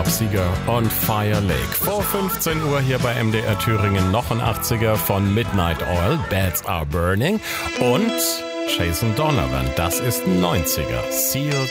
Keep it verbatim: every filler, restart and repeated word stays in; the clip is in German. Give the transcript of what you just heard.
Bob Seger und Fire Lake. Vor fünfzehn Uhr hier bei M D R Thüringen noch ein achtziger von Midnight Oil, Beds Are Burning, und Jason Donovan, das ist ein neunziger, Sealed